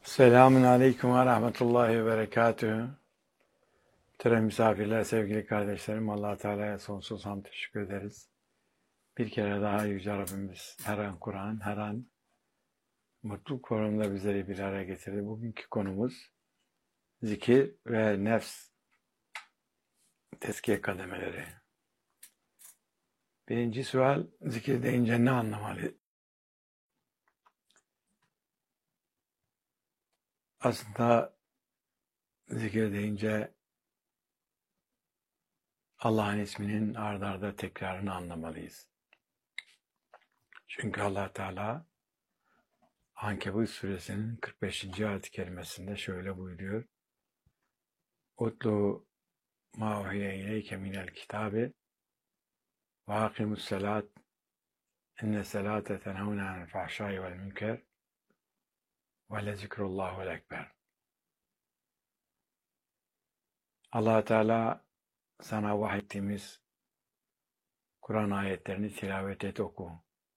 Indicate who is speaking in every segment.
Speaker 1: Selamun Aleyküm ve Rahmetullahi ve Berekatühü. Muhterem misafirler, sevgili kardeşlerim, Allah Teala'ya sonsuz hamd teşekkür ederiz. Bir kere daha Yüce Rabbimiz her an Kur'an, her an mutluluk forumunda bizleri bir araya getirdi. Bugünkü konumuz zikir ve nefs tezkiye kademeleri. Birinci sual, zikir deyince ne anlamalı? Aslında zikir deyince Allah'ın isminin ard arda tekrarını anlamalıyız. Çünkü Allah Teala Ankebut suresinin 45. ayet-i kerimesinde şöyle buyuruyor. Utlu ma uhiye ileyke minel kitabi ve akimus salat inne salate tenhavne anil fahşai vel münker ve lezikrullahul ekber. Allah Teala sana vahyettiğimiz Kur'an ayetlerini tilavet et, oku.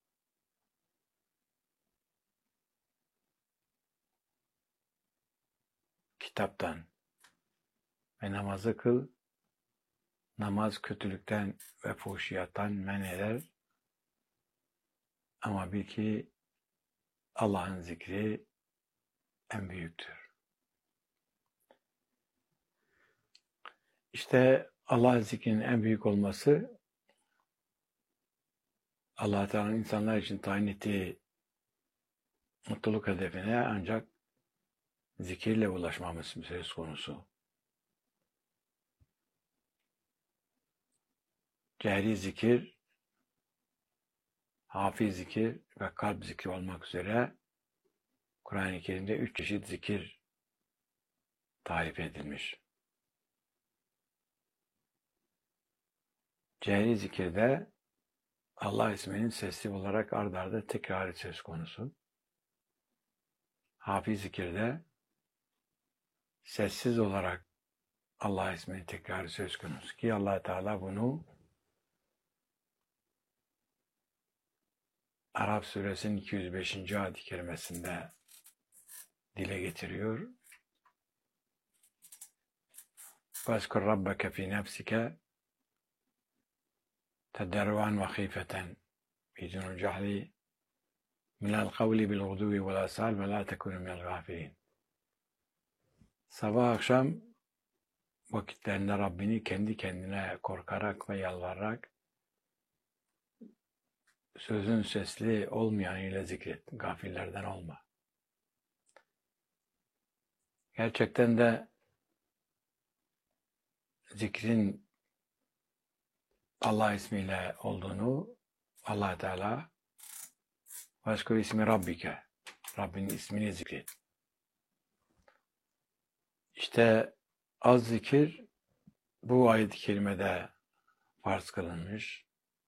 Speaker 1: Kitaptan ve namazı kıl. Namaz kötülükten ve fuhşiyattan men eder. Ama bil ki Allah'ın zikri en büyüktür. İşte Allah'ın zikrinin en büyük olması, Allah Teala'nın insanlar için tayin ettiği mutluluk hedefine ancak zikirle ulaşmamız söz konusu. Cehri zikir, hafi zikir ve kalp zikri olmak üzere Kur'an-ı Kerim'de 3 çeşit zikir tarif edilmiş. Cehri zikirde Allah isminin sesli olarak ard arda tekrarı söz konusu. Hafi zikirde sessiz olarak Allah isminin tekrarı söz konusu ki Allah Teala bunu Araf suresinin 205. ayet-i kerimesinde dile getiriyor. وَاذْكُرْ رَبَّكَ فِي نَفْسِكَ تَدَرُّعًا وَخِيفَةً بِدُونِ الْجَهْرِ مِنَ الْقَوْلِ بِالْغُدُوِّ وَالْآصَالِ وَلَا تَكُونُوا مِنَ الْغَافِلِينَ. Sabah akşam vakitlerinde Rabbini kendi kendine korkarak ve yalvararak sözün sesli olmayan ile zikret. Gafillerden olma. Gerçekten de zikrin Allah ismiyle olduğunu Allah Teala "Veşkur ismi Rabbike", Rabbinin ismini zikret. İşte az zikir bu ayet-i kerimede farz kılınmış.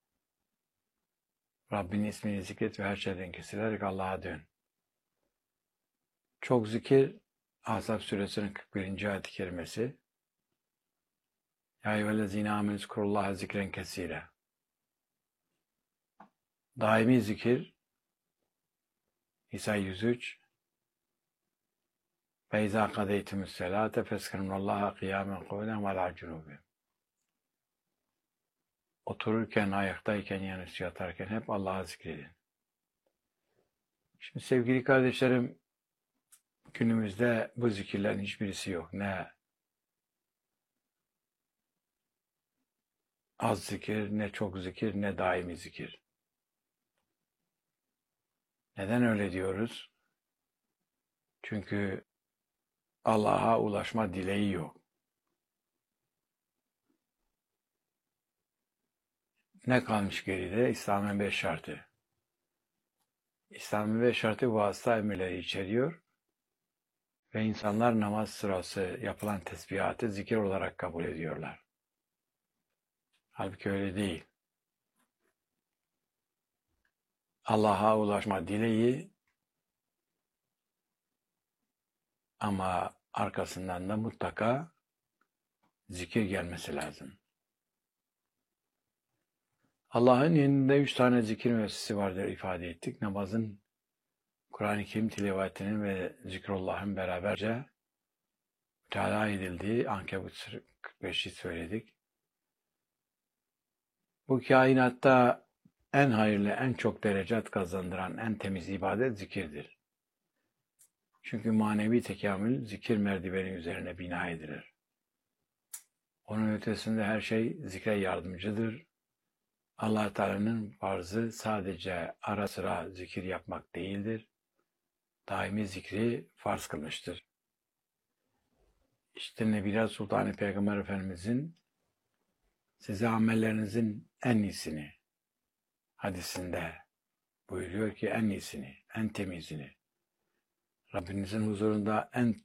Speaker 1: Rabbinin ismini zikret ve her şeyden kesilerek Allah'a dön. Çok zikir Ahzab suresinin 41. ayet-i kerimesi. Ya eyyühellezine amenü zkurullaha zikren kesire. Daimi zikir İsa 103. Ve izâ kadeytümüs selâte fezkurullaha kıyâmen kuvveden ve alâ cunûbihim. Otururken, ayaktayken, yanüstü yatarken hep Allah'ı zikredin. Şimdi sevgili kardeşlerim, günümüzde bu zikirlerin hiçbirisi yok. Ne az zikir, ne çok zikir, ne daimi zikir. Neden öyle diyoruz? Çünkü Allah'a ulaşma dileği yok. Ne kalmış geride? İslam'ın 5 şartı. İslam'ın 5 şartı vasıta emirleri içeriyor ve insanlar namaz sırası yapılan tesbihatı zikir olarak kabul ediyorlar. Halbuki öyle değil. Allah'a ulaşma dileği ama arkasından da mutlaka zikir gelmesi lazım. Allah'ın yanında 3 tane zikir müessesi vardır ifade ettik. Namazın Kur'an-ı Kerim tilavetinin ve zikrullahın beraberce mütalaa edildiği Ankebut 45'i söyledik. Bu kainatta en hayırlı, en çok derecat kazandıran, en temiz ibadet zikirdir. Çünkü manevi tekamül zikir merdiveni üzerine bina edilir. Onun ötesinde her şey zikre yardımcıdır. Allah Teala'nın farzı sadece ara sıra zikir yapmak değildir. Daimi zikri farz kılmıştır. İşte Nebiler Sultanı Peygamber Efendimizin size amellerinizin en iyisini hadisinde buyuruyor ki en iyisini, en temizini, Rabbinizin huzurunda en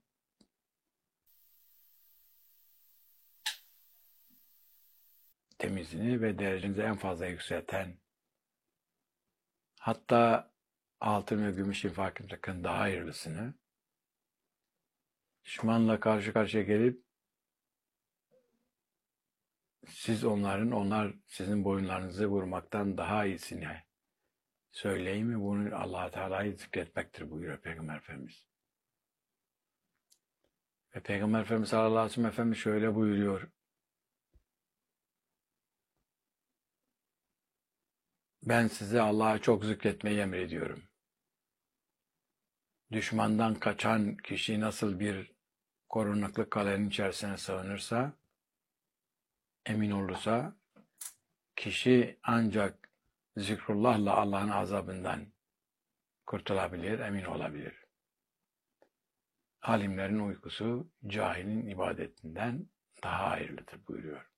Speaker 1: temizini ve derecenizi en fazla yükselten, hatta altın ve gümüş infakından daha hayırlısını, düşmanla karşı karşıya gelip onlar sizin boyunlarınızı vurmaktan daha iyisini söyleyin mi? Bunu Allah Teala'yı zikretmektir buyuruyor Peygamber Efendimiz. Ve Peygamber Efendimiz sallallahu aleyhi ve sellem Efendimiz şöyle buyuruyor. Ben size Allah'a çok zikretmeyi emrediyorum. Düşmandan kaçan kişi nasıl bir korunaklı kalenin içerisine sığınırsa, emin olursa, kişi ancak zikrullahla Allah'ın azabından kurtulabilir, emin olabilir. Alimlerin uykusu cahilin ibadetinden daha hayırlıdır buyuruyor.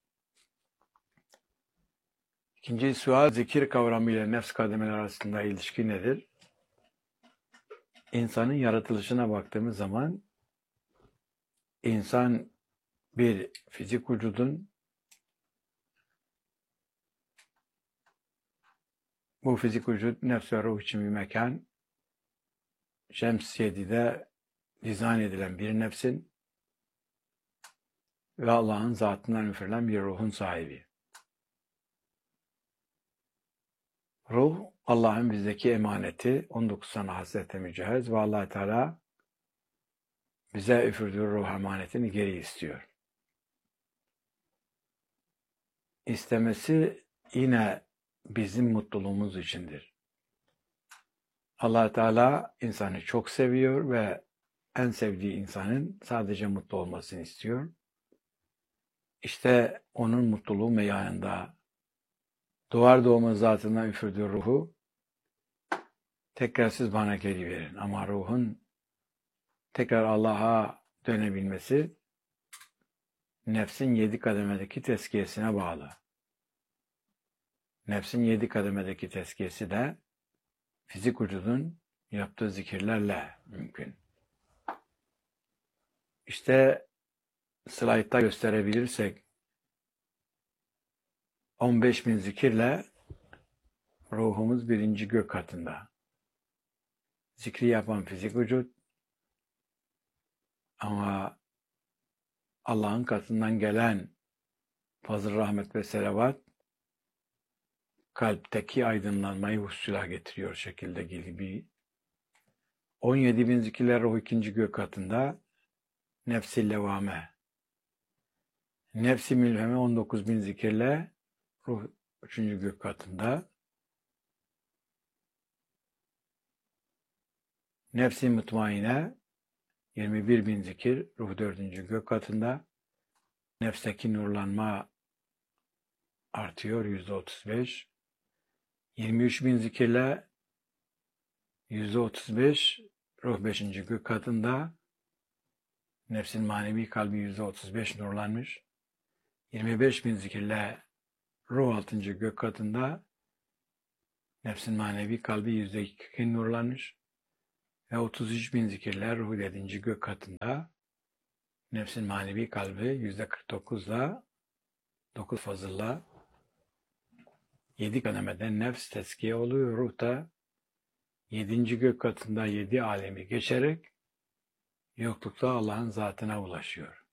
Speaker 1: İkinci sual, zikir kavramı ile nefs kademeleri arasında ilişki nedir? İnsanın yaratılışına baktığımız zaman insan bir fizik vücudun, bu fizik vücut nefs ve ruh için bir mekan, Şems 7'de dizayn edilen bir nefsin ve Allah'ın zatından üfürülen bir ruhun sahibi. Ruh, Allah'ın bizdeki emaneti, 19 tane hasrete mücehhez ve Allah Teala bize üfürdüğü ruh emanetini geri istiyor. İstemesi yine bizim mutluluğumuz içindir. Allah Teala insanı çok seviyor ve en sevdiği insanın sadece mutlu olmasını istiyor. İşte onun mutluluğu meyanında doğar doğmaz zatından üfürdüğü ruhu tekrar siz bana geri verin. Ama ruhun tekrar Allah'a dönebilmesi nefsin 7 kademedeki tezkiyesine bağlı. Nefsin 7 kademedeki tezkiyesi de fizik vücudun yaptığı zikirlerle mümkün. İşte slaytta gösterebilirsek 15.000 zikirle ruhumuz 1. gök katında. Zikri yapan fizik vücut ama Allah'ın katından gelen fazıl rahmet ve selavat kalpteki aydınlanmayı hususuyla getiriyor şekilde gibi. 17.000 zikirler ruh 2. gök katında, nefs-i levame. Nefs-i mülheme 19.000 zikirle ruh 3. gök katında. Nefs-i mutmaine 21.000 zikir ruh 4. gök katında. Nefsteki nurlanma artıyor %35. 23.000 zikirle %35 ruh 5. gök katında. Nefsin manevi kalbi %35 nurlanmış. 25.000 zikirle ruh 6. gök katında. Nefsin manevi kalbi %2 nurlanmış. Ve 33.000 zikirle ruh 7. gök katında. Nefsin manevi kalbi %49'la 9 fazılla 7 kademeden nefs tezkiye oluyor. Ruh da 7. gök katında 7 alemi geçerek yoklukta Allah'ın zatına ulaşıyor.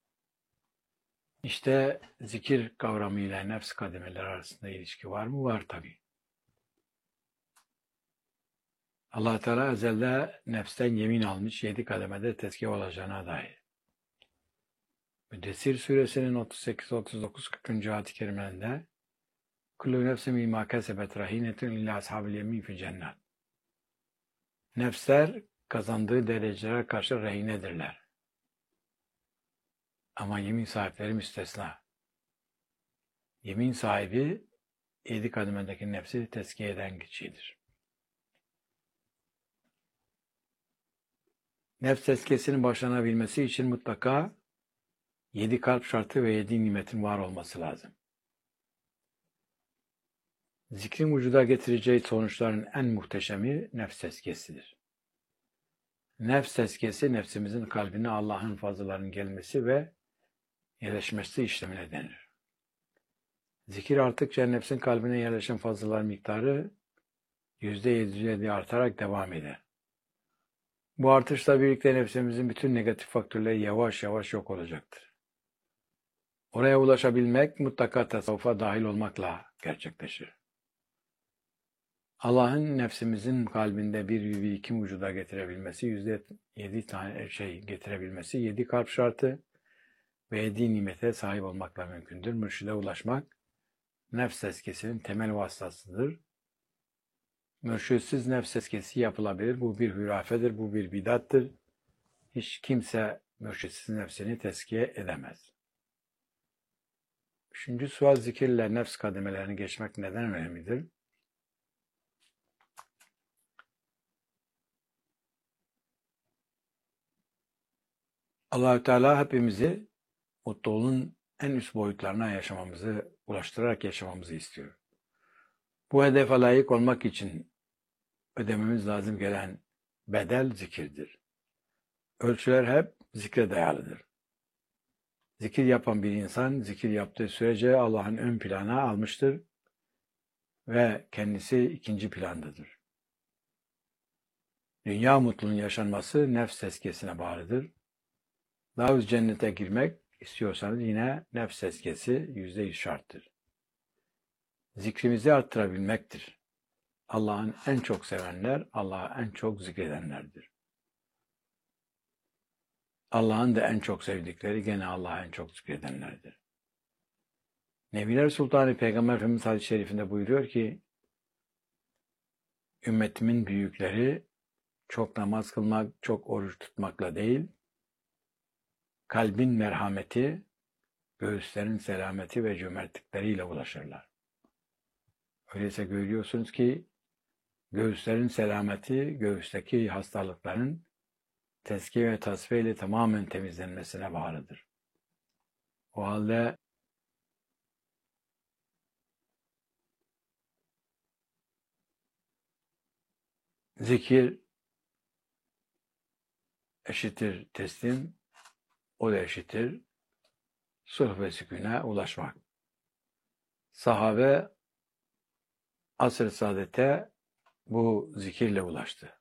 Speaker 1: İşte zikir kavramı ile nefs kademeleri arasında ilişki var mı? Var tabii. Allah Teala ezelde nefsten yemin almış 7 kademede tezkiye olacağına dair. Müddessir suresinin 38, 39, 40. ayet-i kerimelerinde kullu nefsin mimma kesebet rahinetun illa ashabil yemin fi cennet. Nefsler kazandığı derecelere karşı rehinedirler. Ama yemin sahipleri müstesna. Yemin sahibi 7 kademedeki nefsi tezkiye eden kişidir. Nefs tezkiyesinin başlanabilmesi için mutlaka 7 kalp şartı ve 7 nimetin var olması lazım. Zikrin vücuda getireceği sonuçların en muhteşemi nefs tezkiyesidir. Nefs tezkiyesi, nefsimizin kalbine Allah'ın fazlalarının gelmesi ve yerleşmesi işlemine denir. Zikir arttıkça nefsin kalbine yerleşen fazlaların miktarı %707 artarak devam eder. Bu artışla birlikte nefsimizin bütün negatif faktörleri yavaş yavaş yok olacaktır. Oraya ulaşabilmek mutlaka tasavvufa dahil olmakla gerçekleşir. Allah'ın nefsimizin kalbinde bir birikim vücuda getirebilmesi, %7 tane getirebilmesi, 7 kalp şartı ve 7 nimete sahip olmakla mümkündür. Mürşide ulaşmak, nefs tezkiyesinin temel vasıtasıdır. Mürşitsiz nefs tezkiyesi yapılabilir. Bu bir hürafedir, bu bir bidattır. Hiç kimse mürşitsiz nefsini tezkiye edemez. 3. sual, zikirle nefs kademelerini geçmek neden önemlidir? Allah-u Teala hepimizi mutluluğun en üst boyutlarına ulaştırarak yaşamamızı istiyor. Bu hedefe layık olmak için ödememiz lazım gelen bedel zikirdir. Ölçüler hep zikre dayalıdır. Zikir yapan bir insan, zikir yaptığı sürece Allah'ın ön plana almıştır ve kendisi ikinci plandadır. Dünya mutluluğunun yaşanması nefs tezkiyesine bağlıdır. Daha cennete girmek istiyorsanız yine nefs tezkiyesi %100 şarttır. Zikrimizi arttırabilmektir. Allah'ın en çok sevenler, Allah'ı en çok zikredenlerdir. Allah'ın da en çok sevdikleri gene Allah'ı en çok zikredenlerdir. Nebiler Sultanı Peygamber Efendimiz hadis-i şerifinde buyuruyor ki, ümmetimin büyükleri çok namaz kılmak, çok oruç tutmakla değil, kalbin merhameti, göğüslerin selameti ve cömertlikleriyle ulaşırlar. Öyleyse görüyorsunuz ki, göğüslerin selameti, göğüsteki hastalıkların tezkiye ve tasfiye ile tamamen temizlenmesine bağlıdır. O halde zikir eşittir teslim, o da eşittir sulh ve sükûne ulaşmak. Sahabe asr-ı saadete bu zikirle ulaştı.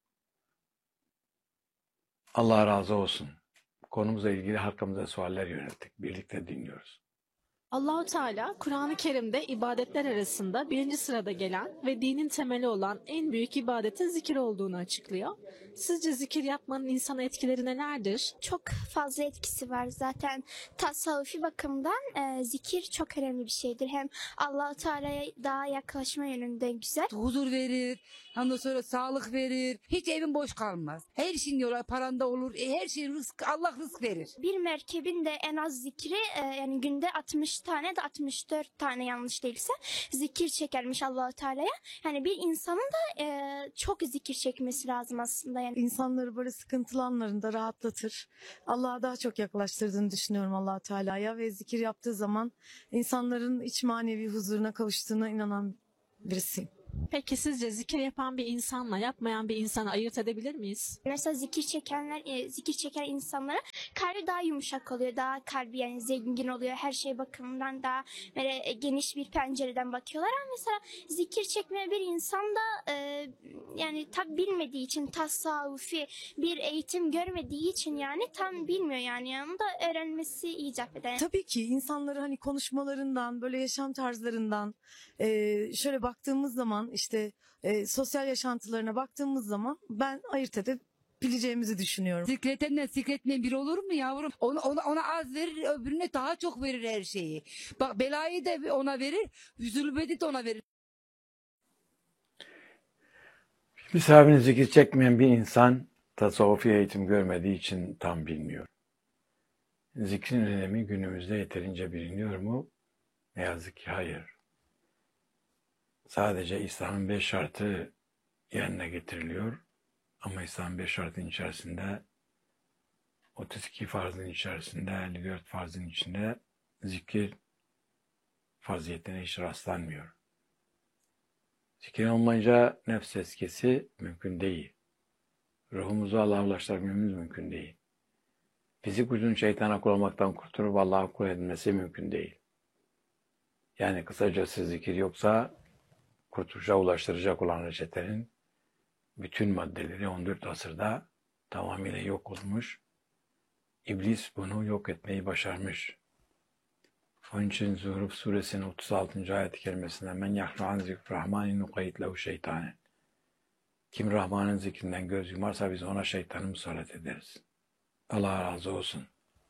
Speaker 1: Allah razı olsun. Konumuzla ilgili halkamıza sualler yönelttik. Birlikte dinliyoruz.
Speaker 2: Allah-u Teala Kur'an-ı Kerim'de ibadetler arasında birinci sırada gelen ve dinin temeli olan en büyük ibadetin zikir olduğunu açıklıyor. Sizce zikir yapmanın insana etkileri nelerdir?
Speaker 3: Çok fazla etkisi var zaten. Tasavvufi bakımdan zikir çok önemli bir şeydir. Hem Allah-u Teala'ya daha yaklaşma yönünde güzel.
Speaker 4: Huzur verir, ondan sonra sağlık verir. Hiç evin boş kalmaz. Her şeyin yola paranda olur. Her şey rızk, Allah rızk verir.
Speaker 3: Bir merkebin de en az zikri yani günde 60 tane de 64 tane yanlış değilse zikir çekermiş Allah-u Teala'ya. Yani bir insanın da çok zikir çekmesi lazım aslında. Yani
Speaker 5: İnsanları böyle sıkıntılı anlarında rahatlatır. Allah'a daha çok yaklaştırdığını düşünüyorum Allah-u Teala'ya ve zikir yaptığı zaman insanların iç manevi huzuruna kavuştuğuna inanan birisiyim.
Speaker 2: Peki sizce zikir yapan bir insanla yapmayan bir insanı ayırt edebilir miyiz?
Speaker 3: mesela zikir çeken insanlara kalbi daha yumuşak oluyor. Daha kalbi yani zengin oluyor. Her şey bakımından daha böyle geniş bir pencereden bakıyorlar. Ama mesela zikir çekmeyen bir insan da yani tabi bilmediği için tasavvufi bir eğitim görmediği için yani tam bilmiyor yani onu da öğrenmesi icap eder.
Speaker 5: Tabii ki insanları hani konuşmalarından, böyle yaşam tarzlarından şöyle baktığımız zaman zaman işte sosyal yaşantılarına baktığımız zaman ben ayırt edebileceğimizi düşünüyorum.
Speaker 4: Zikretenle zikretmeyen bir olur mu yavrum? Ona az verir, öbürüne daha çok verir her şeyi. Bak belayı da ona verir, zulmeti de ona verir.
Speaker 1: Misafirine zikir çekmeyen bir insan tasavvufi eğitim görmediği için tam bilmiyor. Zikrin önemi günümüzde yeterince biliniyor mu? Ne yazık ki hayır. Sadece İslam'ın 5 şartı yerine getiriliyor. Ama İslam'ın 5 şartın içerisinde 32 farzın içerisinde 54 farzın içinde zikir faziyetine hiç rastlanmıyor. Zikir olmayınca nefs tezkiyesi mümkün değil. Ruhumuzu Allah'a ulaştırabilmemiz mümkün değil. Fizik gücünün şeytana kul olmaktan kurtulup Allah'a kul edilmesi mümkün değil. Yani kısacası zikir yoksa kurtuluşa ulaştıracak olan reçetenin bütün maddeleri 14 asırda tamamıyla yok olmuş. İblis bunu yok etmeyi başarmış. Onun için Zuhruf suresinin 36. ayet-i kerimesinde men yahru an zikrurrahmani nukayyid lehu şeytanen. Kim Rahman'ın zikrinden göz yumarsa biz ona şeytanı musallat ederiz. Allah razı olsun.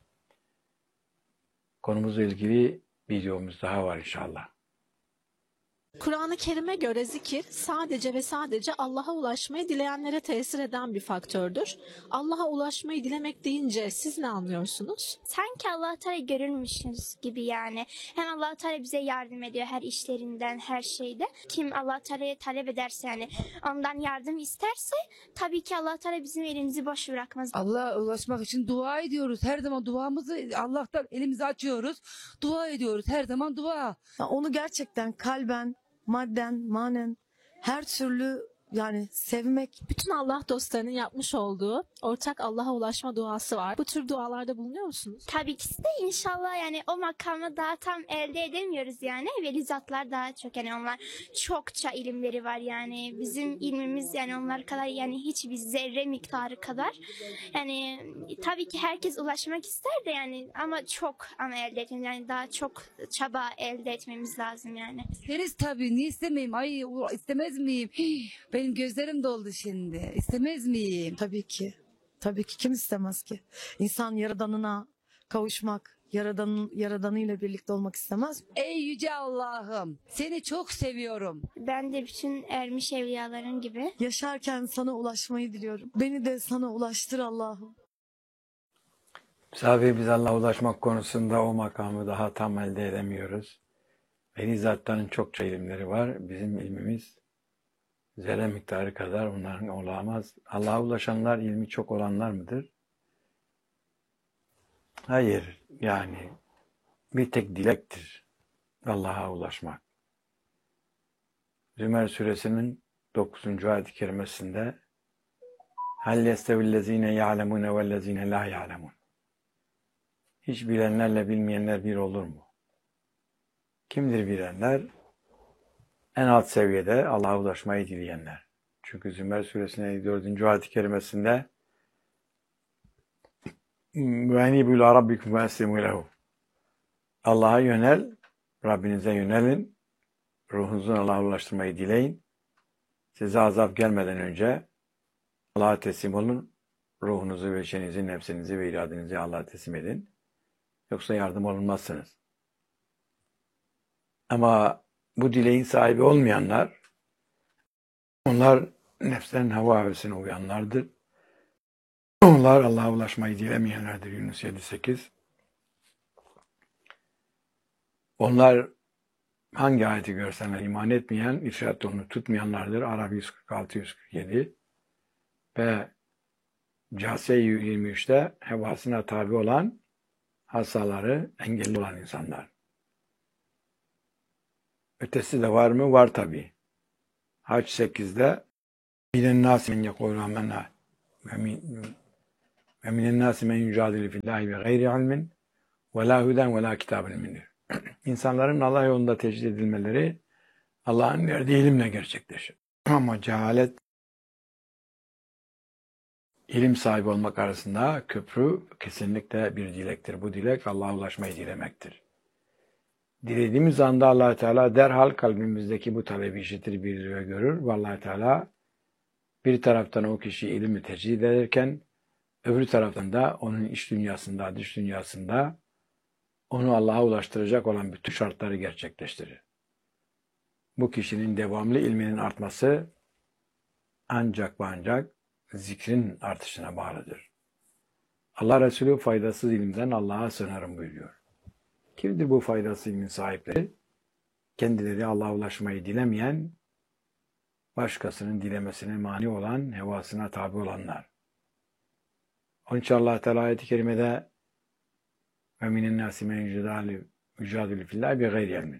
Speaker 1: Konumuzla ilgili videomuz daha var inşallah.
Speaker 2: Kur'an-ı Kerim'e göre zikir sadece ve sadece Allah'a ulaşmayı dileyenlere tesir eden bir faktördür. Allah'a ulaşmayı dilemek deyince siz ne anlıyorsunuz?
Speaker 3: Sanki Allah Teala görülmüşüz gibi yani. Hem Allah Teala bize yardım ediyor her işlerinden, her şeyde. Kim Allah Teala'ya talep ederse yani ondan yardım isterse tabii ki Allah Teala bizim elimizi boş bırakmaz.
Speaker 4: Allah'a ulaşmak için dua ediyoruz. Her zaman duamızı Allah'tan elimizi açıyoruz. Dua ediyoruz. Her zaman dua.
Speaker 5: Ya onu gerçekten kalben, madden, manen her türlü yani sevmek.
Speaker 2: Bütün Allah dostlarının yapmış olduğu ortak Allah'a ulaşma duası var. Bu tür dualarda bulunuyor musunuz?
Speaker 3: Tabii ki de inşallah yani o makamı daha tam elde edemiyoruz yani. Veli zatlar daha çok yani onlar çokça ilimleri var yani. Bizim ilmimiz yani onlar kadar yani hiçbir zerre miktarı kadar. Yani tabii ki herkes ulaşmak ister de yani ama elde etmemiz yani daha çok çaba elde etmemiz lazım yani.
Speaker 4: İsteriz tabii. Niye istemeyeyim? Ay istemez miyim? Hii, benim gözlerim doldu şimdi. İstemez miyim?
Speaker 5: Tabii ki. Tabii ki kim istemez ki? İnsan yaradanına kavuşmak, yaradanıyla birlikte olmak istemez mi?
Speaker 4: Ey yüce Allah'ım, seni çok seviyorum.
Speaker 3: Ben de bütün ermiş evliyaların gibi.
Speaker 5: Yaşarken sana ulaşmayı diliyorum. Beni de sana ulaştır Allah'ım.
Speaker 1: Misafir biz Allah'a ulaşmak konusunda o makamı daha tam elde edemiyoruz. Veli zatların çokça ilimleri var. Bizim ilmimiz zerre miktarı kadar onların olamaz. Allah'a ulaşanlar ilmi çok olanlar mıdır? Hayır. Yani bir tek dilektir Allah'a ulaşmak. Zümer suresinin 9. ayet-i kerimesinde hal yestevillezine ya'lemune vellezine la ya'lemun. Hiç bilenlerle bilmeyenler bir olur mu? Kimdir bilenler? En alt seviyede Allah'a ulaşmayı dileyenler. Çünkü Zümer suresinin 4. ayet-i kerimesinde وَاَنِبُ اِلَى رَبِّكُمْ وَاَسْلِمُوا لَهُ Allah'a yönel, Rabbinize yönelin, ruhunuzun Allah'a ulaştırmayı dileyin. Size azap gelmeden önce Allah'a teslim olun, ruhunuzu ve şeyinizi, nefsinizi ve iradenizi Allah'a teslim edin. Yoksa yardım olunmazsınız. Ama bu dileğin sahibi olmayanlar, onlar nefslerin hava hevesine uyanlardır. Onlar Allah'a ulaşmayı dilemeyenlerdir. Yunus 7-8. Onlar hangi ayeti görseler iman etmeyen, irşad yolunu tutmayanlardır. Arap 146-147 ve Câsiye 23'te hevasına tabi olan, hastaları engelli olan insanlar. Ötesi de var mı? Var tabi. Hac 8'de minen nâsi men yekûlû amennâ ve minen nâsi men yücâdilü fillâhi ve gayri ilmin ve lâ huden ve lâ kitâbın minir. İnsanların Allah yolunda tecrid edilmeleri Allah'ın verdiği ilimle gerçekleşir. Ama cehalet, ilim sahibi olmak arasında köprü kesinlikle bir dilektir. Bu dilek Allah'a ulaşmayı dilemektir. Dilediğimiz anda Allah Teala derhal kalbimizdeki bu talebi işitir, bilir ve görür. Ve Allah Teala bir taraftan o kişi ilmi tecrid ederken öbür taraftan da onun iç dünyasında, dış dünyasında onu Allah'a ulaştıracak olan bütün şartları gerçekleştirir. Bu kişinin devamlı ilminin artması ancak ve ancak zikrin artışına bağlıdır. Allah Resulü faydasız ilimden Allah'a sığınırım buyuruyor. Kimdir bu faydasız ilmin sahipleri? Kendileri Allah'a ulaşmayı dilemeyen, başkasının dilemesine mani olan, hevasına tabi olanlar. Onun için Allah Teala ayet-i kerimede ve minen nâsi men yücadilü fillâhi bi gayri ilmin.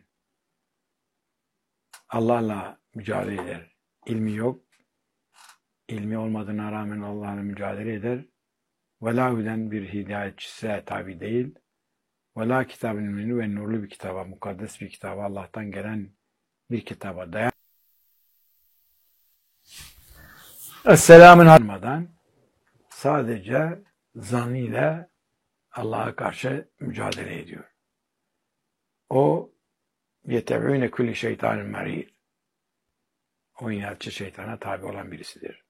Speaker 1: Allah'la mücadele eder. İlmi yok. İlmi olmadığına rağmen Allah'la mücadele eder. Vela hüden bir hidayetçisine tabi değil. Vela kitabın ümini ve nurlu bir kitaba, mukaddes bir kitaba, Allah'tan gelen bir kitaba dayan. Esselamın harmadan sadece zannıyla Allah'a karşı mücadele ediyor. O yetebûne kulli şeytanın merid. O inatçı şeytana tabi olan birisidir.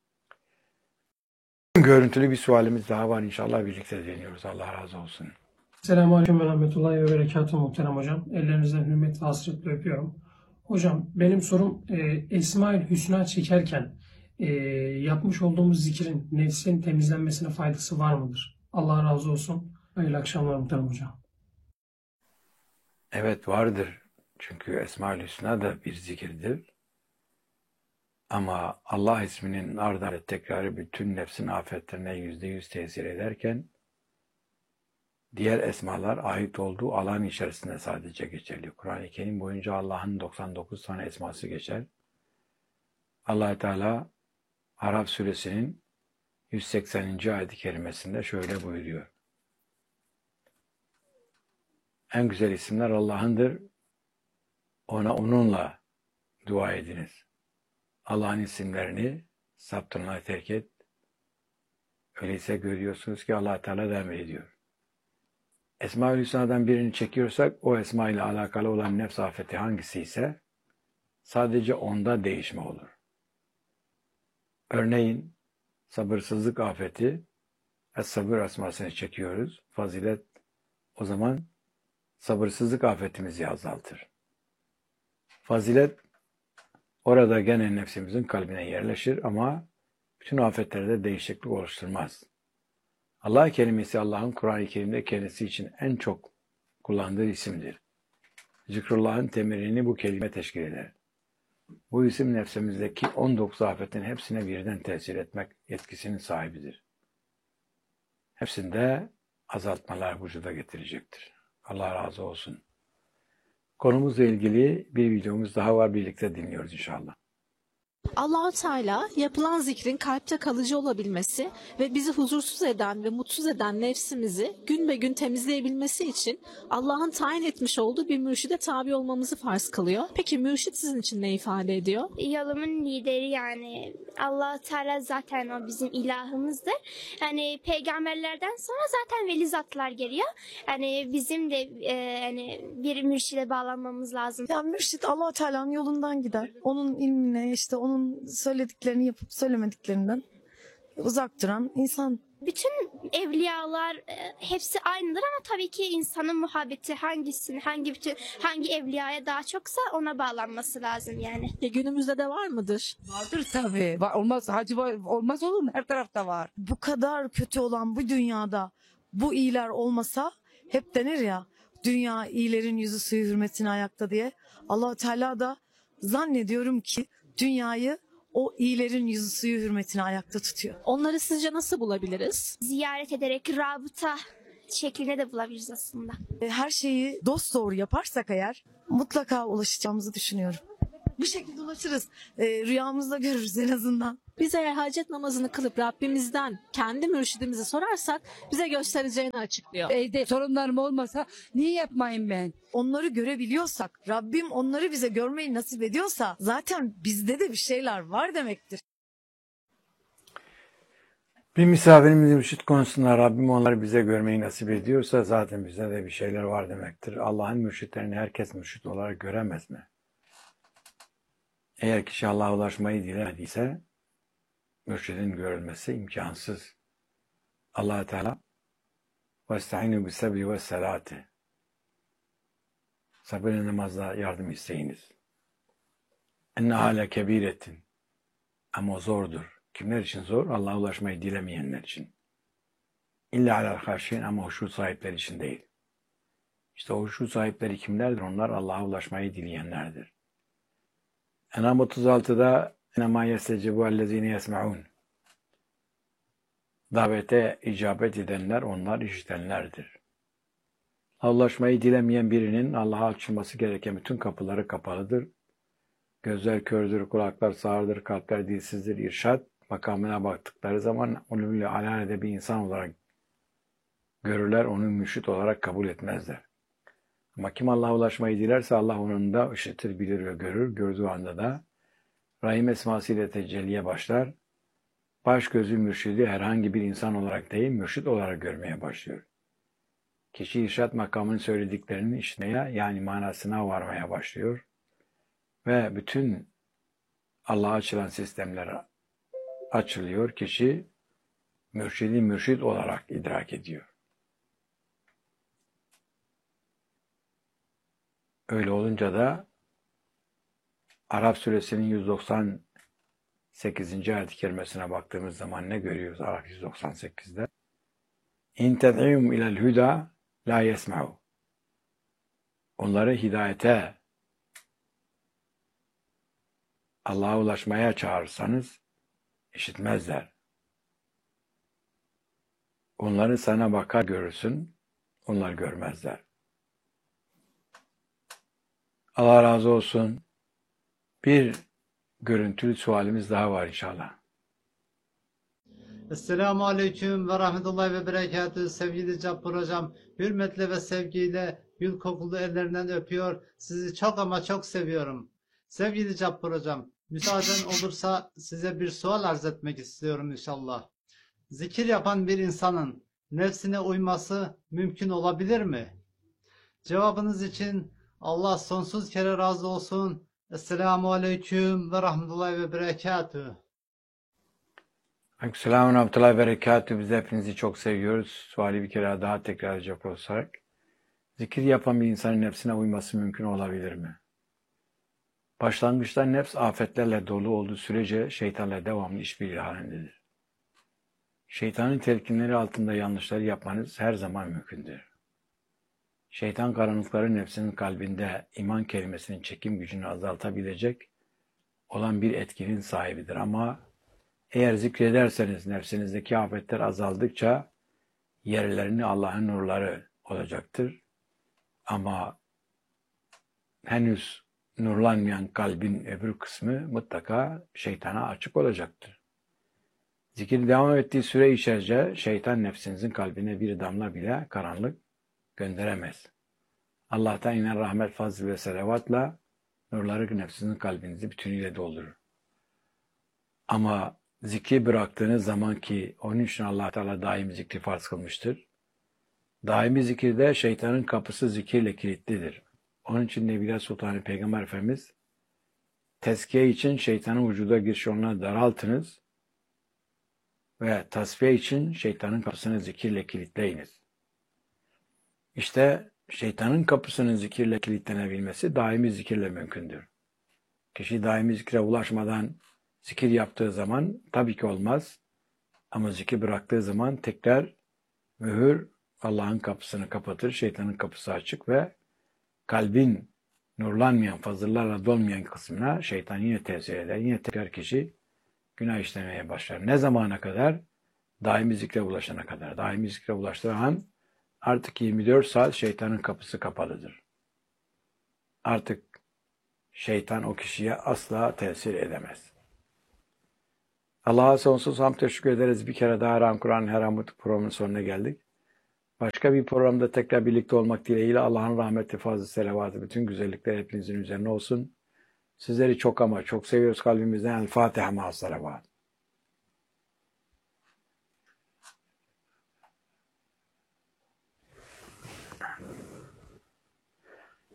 Speaker 1: Görüntülü bir sualimiz daha var. İnşallah birlikte deniyoruz. Allah razı olsun.
Speaker 6: Selamünaleyküm ve rahmetullahi ve berekatuhu muhterem hocam. Ellerinizden hürmet ve hasretle öpüyorum. Hocam benim sorum Esma-ül Hüsna çekerken yapmış olduğumuz zikrin nefsin temizlenmesine faydası var mıdır? Allah razı olsun. Hayırlı akşamlar muhterem hocam.
Speaker 1: Evet vardır. Çünkü Esma-ül Hüsna da bir zikirdir. Ama Allah isminin ard arda tekrarı bütün nefsin afetlerine %100 tesir ederken diğer esmalar ait olduğu alan içerisinde sadece geçerli. Kur'an-ı Kerim boyunca Allah'ın 99 tane esması geçer. Allah Teala Araf suresinin 180. ayet-i kerimesinde şöyle buyuruyor. En güzel isimler Allah'ındır. Onunla dua ediniz. Allah'ın isimlerini saptırmayı terk et. Öyleyse görüyorsunuz ki Allah Teala devam ediyor. Esma-ül Hüsna'dan birini çekiyorsak o esma ile alakalı olan nefs afeti hangisi ise sadece onda değişme olur. Örneğin sabırsızlık afeti Es-Sabır esmasını çekiyoruz. Fazilet o zaman sabırsızlık afetimizi azaltır. Fazilet orada gene nefsimizin kalbine yerleşir ama bütün afetlerde değişiklik oluşturmaz. Allah kelimesi Allah'ın Kur'an-ı Kerim'de kendisi için en çok kullandığı isimdir. Zikrullah'ın temelini bu kelime teşkil eder. Bu isim nefsimizdeki 19 afetin hepsine birden tesir etmek yetkisinin sahibidir. Hepsinde azaltmalar vücuda getirecektir. Allah razı olsun. Konumuzla ilgili bir videomuz daha var. Birlikte dinliyoruz inşallah.
Speaker 2: Allah-u Teala yapılan zikrin kalpte kalıcı olabilmesi ve bizi huzursuz eden ve mutsuz eden nefsimizi gün be gün temizleyebilmesi için Allah'ın tayin etmiş olduğu bir mürşide tabi olmamızı farz kılıyor. Peki mürşit sizin için ne ifade ediyor?
Speaker 3: Yolumun lideri yani Allah Teala zaten o bizim ilahımızdır. Yani peygamberlerden sonra zaten veli zatlar geliyor. Yani bizim de yani bir mürşide bağlanmamız lazım.
Speaker 5: Yani mürşit Allah Teala'nın yolundan gider. Onun ilmine işte onun söylediklerini yapıp söylemediklerinden uzak duran insan.
Speaker 3: Bütün evliyalar hepsi aynıdır ama tabii ki insanın muhabbeti hangi evliyaya daha çoksa ona bağlanması lazım yani.
Speaker 2: Günümüzde de var mıdır?
Speaker 4: Vardır tabii. Olmaz, hacı olmaz olur mu? Her tarafta var.
Speaker 5: Bu kadar kötü olan bu dünyada bu iyiler olmasa hep denir ya dünya iyilerin yüzü suyu hürmetine ayakta diye. Allah Teala da zannediyorum ki dünyayı o iyilerin yüzü suyu hürmetine ayakta tutuyor.
Speaker 2: Onları sizce nasıl bulabiliriz?
Speaker 3: Ziyaret ederek rabıta şeklinde de bulabiliriz aslında.
Speaker 5: Her şeyi dosdoğru yaparsak eğer mutlaka ulaşacağımızı düşünüyorum. Bu şekilde ulaşırız. Rüyamızda görürüz en azından.
Speaker 2: Biz eğer hacet namazını kılıp Rabbimizden kendi mürşidimizi sorarsak bize göstereceğini açıklıyor.
Speaker 4: Evde sorunlarım olmasa niye yapmayayım ben?
Speaker 5: Onları görebiliyorsak, Rabbim onları bize görmeyi nasip ediyorsa zaten bizde de bir şeyler var demektir.
Speaker 1: Bir misafirimiz mürşit konusunda Rabbim onları bize görmeyi nasip ediyorsa zaten bizde de bir şeyler var demektir. Allah'ın mürşitlerini herkes mürşit olarak göremez mi? Eğer kişi Allah'a ulaşmayı dilemediyse mürşidin görülmesi imkansız. Allah Teala وَاسْتَعِنُوا بِالسَّبْرِ وَالسَّلَاتِ Sabırla namazla yardım isteyiniz. اَنَّهَا لَكَب۪يرَةٍ Ama o zordur. Kimler için zor? Allah'a ulaşmayı dilemeyenler için. İlla alel haşin ama huşu sahipleri için değil. İşte o huşu sahipleri kimlerdir? Onlar Allah'a ulaşmayı dileyenlerdir. En'am 36'da اَنَمَا يَسْتَجِبُوا الَّذ۪ينَ يَسْمَعُونَ Davete icabet edenler, onlar işitenlerdir. Ulaşmayı dilemeyen birinin Allah'a açılması gereken bütün kapıları kapalıdır. Gözler kördür, kulaklar sağırdır, kalpler dilsizdir. İrşad makamına baktıkları zaman onu alanede bir insan olarak görürler, onu mürşit olarak kabul etmezler. Ama kim Allah'a ulaşmayı dilerse Allah onun da işitir, bilir ve görür. Gördüğü anda da Rahim esmasıyla tecelliye başlar. Baş gözü mürşidi herhangi bir insan olarak değil, mürşit olarak görmeye başlıyor. Kişi irşad makamının söylediklerini işitmeye, yani manasına varmaya başlıyor. Ve bütün Allah'a açılan sistemler açılıyor. Kişi mürşidi mürşid olarak idrak ediyor. Öyle olunca da Araf suresinin 198. ayet-i kerimesine baktığımız zaman ne görüyoruz Araf 198'de? İn ted'ihum ilel huda la yesma'u. Onları hidayete, Allah'a ulaşmaya çağırırsanız işitmezler. Onları sana bakar görürsün, onlar görmezler. Allah razı olsun. Bir görüntülü sualimiz daha var inşallah.
Speaker 7: Esselamu Aleyküm ve Rahmetullahi ve Berekatühü. Sevgili Cabbar Hocam, hürmetle ve sevgiyle gül kokulu ellerinden öpüyor. Sizi çok ama çok seviyorum. Sevgili Cabbar Hocam, müsaaden olursa size bir sual arz etmek istiyorum inşallah. Zikir yapan bir insanın nefsine uyması mümkün olabilir mi? Cevabınız için Allah sonsuz kere razı olsun. Esselamu Aleyküm ve Rahmetullahi ve Berekatühü.
Speaker 1: Aleykümselam ve rahmetullahi ve berekatühü. Biz hepinizi çok seviyoruz. Suali bir kere daha tekrar edecek olsak. Zikir yapan bir insanın nefsine uyması mümkün olabilir mi? Başlangıçta nefs afetlerle dolu olduğu sürece şeytanla devamlı işbirliği halindedir. Şeytanın telkinleri altında yanlışları yapmanız her zaman mümkündür. Şeytan karanlıkları nefsinin kalbinde iman kelimesinin çekim gücünü azaltabilecek olan bir etkinin sahibidir. Ama eğer zikrederseniz nefsinizdeki afetler azaldıkça yerlerini Allah'ın nurları olacaktır. Ama henüz nurlanmayan kalbin öbür kısmı mutlaka şeytana açık olacaktır. Zikir devam ettiği süre içerisinde şeytan nefsinizin kalbine bir damla bile karanlık gönderemez. Allah'tan inen rahmet, fazl ve selavatla nurları nefsinizin kalbinizi bütünüyle doldurur. Ama zikri bıraktığınız zaman ki onun için Allah Teala daimi zikri farz kılmıştır. Daimi zikirde şeytanın kapısı zikirle kilitlidir. Onun için Nebiler Sultanı Peygamber Efendimiz tezkiye için şeytanın vücuda giriş yoluna daraltınız ve tasfiye için şeytanın kapısını zikirle kilitleyiniz. İşte şeytanın kapısının zikirle kilitlenebilmesi daimi zikirle mümkündür. Kişi daimi zikre ulaşmadan zikir yaptığı zaman tabii ki olmaz. Ama zikir bıraktığı zaman tekrar mühür Allah'ın kapısını kapatır, şeytanın kapısı açık ve kalbin nurlanmayan, fazıllarla dolmayan kısmına şeytan yine tesir eder. Yine tekrar kişi günah işlemeye başlar. Ne zamana kadar? Daimi zikre ulaşana kadar. Daimi zikre ulaştığı an artık 24 saat şeytanın kapısı kapalıdır. Artık şeytan o kişiye asla tesir edemez. Allah'a sonsuz hamd teşekkür ederiz. Bir kere daha Ram Kur'an Her Hamut programının sonuna geldik. Başka bir programda tekrar birlikte olmak dileğiyle Allah'ın rahmeti, fazl-ı selavatı, bütün güzellikler hepinizin üzerine olsun. Sizleri çok ama çok seviyoruz kalbimizden. El Fatiha ma'as salavat.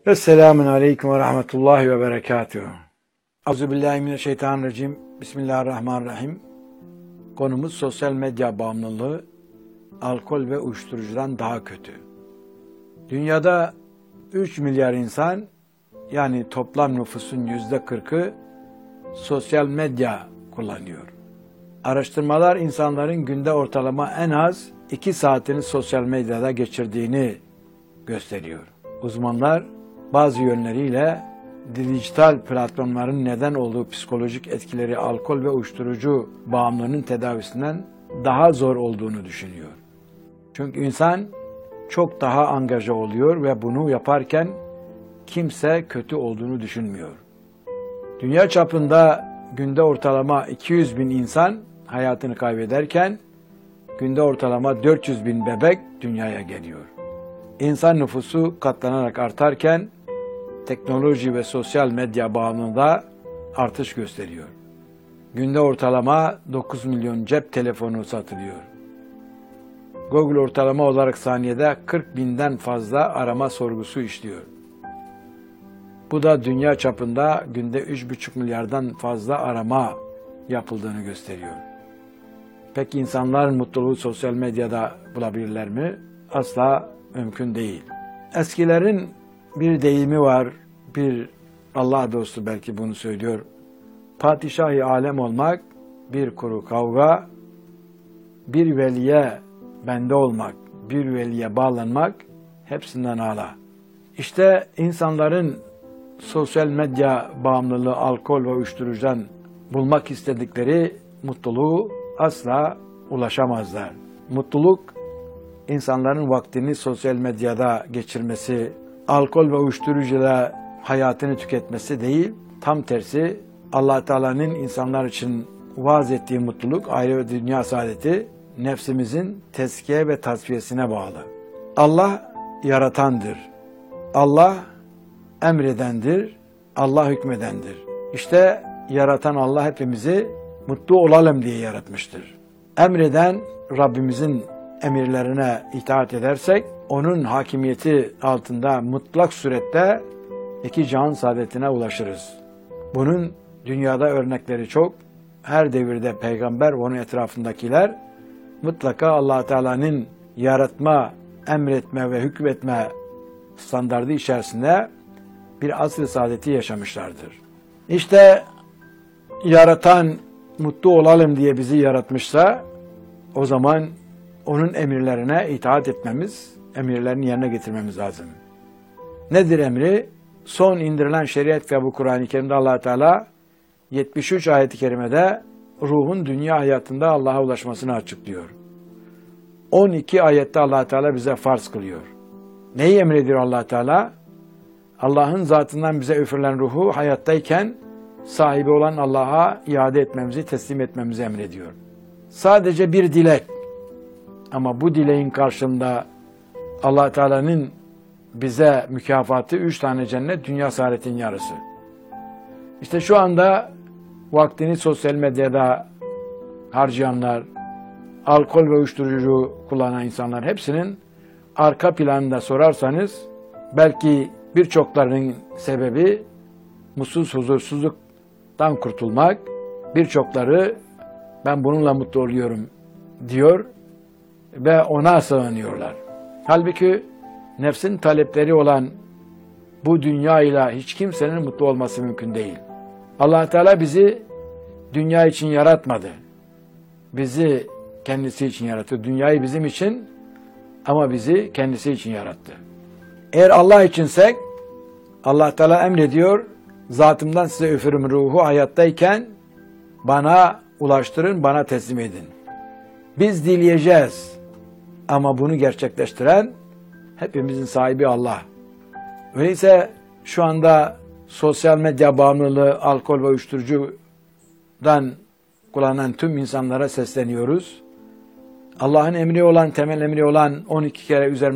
Speaker 1: Esselamun Aleyküm ve Rahmetullahi ve Berekatuhu. Euzubillahimineşşeytanirracim. Bismillahirrahmanirrahim. Konumuz sosyal medya bağımlılığı, alkol ve uyuşturucudan daha kötü. Dünyada 3 milyar insan, yani toplam nüfusun %40'ı sosyal medya kullanıyor. Araştırmalar insanların günde ortalama en az 2 saatini sosyal medyada geçirdiğini gösteriyor. Uzmanlar bazı yönleriyle dijital platformların neden olduğu psikolojik etkileri alkol ve uyuşturucu bağımlılığının tedavisinden daha zor olduğunu düşünüyor. Çünkü insan çok daha angaja oluyor ve bunu yaparken kimse kötü olduğunu düşünmüyor. Dünya çapında günde ortalama 200 bin insan hayatını kaybederken günde ortalama 400 bin bebek dünyaya geliyor. İnsan nüfusu katlanarak artarken teknoloji ve sosyal medya bağımlılığında artış gösteriyor. Günde ortalama 9 milyon cep telefonu satılıyor. Google ortalama olarak saniyede 40 binden fazla arama sorgusu işliyor. Bu da dünya çapında günde 3,5 milyardan fazla arama yapıldığını gösteriyor. Peki insanların mutluluğu sosyal medyada bulabilirler mi? Asla mümkün değil. Eskilerin bir deyimi var, bir Allah dostu belki bunu söylüyor. Padişah-ı alem olmak, bir kuru kavga, bir veliye bende olmak, bir veliye bağlanmak hepsinden âlâ. İşte insanların sosyal medya bağımlılığı, alkol ve uyuşturucudan bulmak istedikleri mutluluğu asla ulaşamazlar. Mutluluk, insanların vaktini sosyal medyada geçirmesi, alkol ve uyuşturucuyla hayatını tüketmesi değil, tam tersi Allah Teala'nın insanlar için vaaz ettiği mutluluk, aile ve dünya saadeti nefsimizin tezkiye ve tasfiyesine bağlı. Allah yaratandır. Allah emredendir. Allah hükmedendir. İşte yaratan Allah hepimizi mutlu olalım diye yaratmıştır. Emreden Rabbimizin emirlerine itaat edersek, onun hakimiyeti altında mutlak surette iki cihan saadetine ulaşırız. Bunun dünyada örnekleri çok. Her devirde peygamber ve onun etrafındakiler mutlaka Allah Teala'nın yaratma, emretme ve hükmetme standardı içerisinde bir asr-ı saadeti yaşamışlardır. İşte yaratan mutlu olalım diye bizi yaratmışsa o zaman onun emirlerine itaat etmemiz, emirlerini yerine getirmemiz lazım. Nedir emri? Son indirilen şeriat ve bu Kur'an-ı Kerim'de Allah Teala 73 ayet-i kerimede ruhun dünya hayatında Allah'a ulaşmasını açıklıyor. 12 ayette Allah Teala bize farz kılıyor. Neyi emrediyor Allah Teala? Allah'ın zatından bize üfürülen ruhu hayattayken sahibi olan Allah'a iade etmemizi, teslim etmemizi emrediyor. Sadece bir dilek. Ama bu dileğin karşılığında Allah Teala'nın bize mükafatı 3 tane cennet, dünya saadetin yarısı. İşte şu anda vaktini sosyal medyada harcayanlar, alkol ve uyuşturucu kullanan insanlar hepsinin arka planında sorarsanız belki birçoklarının sebebi mutsuz, huzursuzluktan kurtulmak, birçokları ben bununla mutlu oluyorum diyor ve ona sığınıyorlar. Halbuki nefsin talepleri olan bu dünya ile hiç kimsenin mutlu olması mümkün değil. Allah Teala bizi dünya için yaratmadı. Bizi kendisi için yarattı. Dünyayı bizim için ama bizi kendisi için yarattı. Eğer Allah içinsek Allah Teala emrediyor, zatımdan size üfürüm ruhu hayattayken bana ulaştırın, bana teslim edin. Biz dileyeceğiz ama bunu gerçekleştiren hepimizin sahibi Allah. Öyleyse şu anda sosyal medya bağımlılığı, alkol ve uyuşturucudan kullanan tüm insanlara sesleniyoruz. Allah'ın emri olan, temel emri olan 12 kere üzerine